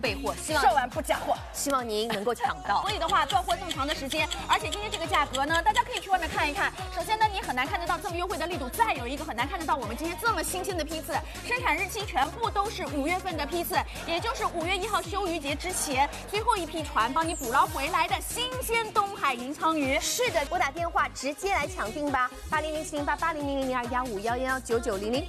备货， 售完不假货， 希望您能够抢到。 所以的话，断货这么长的时间，而且今天这个价格呢，大家可以去外面看一看。首先呢，你很难看得到这么优惠的力度，再有一个很难看得到我们今天这么新鲜的批次，生产日期全部都是5月份的批次，也就是5月1号休渔节之前最后一批船帮你捕捞回来的新鲜东海银鲳鱼。 是的，拨打电话直接来抢订吧，80070880000215119900。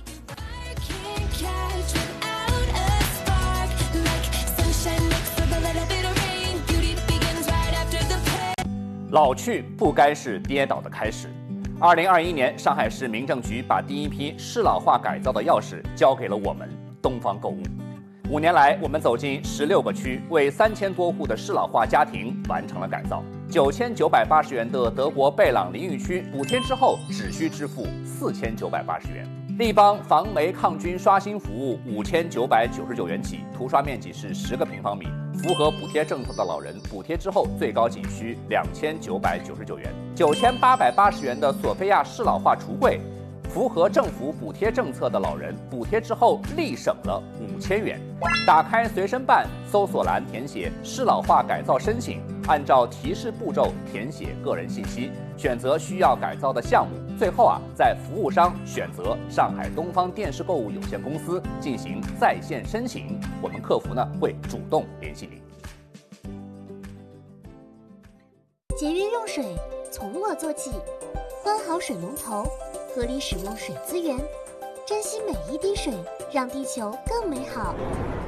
老去不该是跌倒的开始。2021年，上海市民政局把第一批适老化改造的钥匙交给了我们东方购物。5年来，我们走进16个区，为3000多户的适老化家庭完成了改造。9980元的德国贝朗淋浴区补贴之后，只需支付4980元。立邦防霉抗菌刷新服务5999元起，涂刷面积是10个平方米。符合补贴政策的老人，补贴之后最高仅需2999元。9880元的索菲亚适老化橱柜，符合政府补贴政策的老人，补贴之后立省了5000元。打开随身办，搜索栏填写适老化改造申请，按照提示步骤填写个人信息，选择需要改造的项目。最后在服务商选择上海东方电视购物有限公司进行在线申请，我们客服呢会主动联系您。 节约用水，从我做起，关好水龙头，合理使用水资源，珍惜每一滴水，让地球更美好。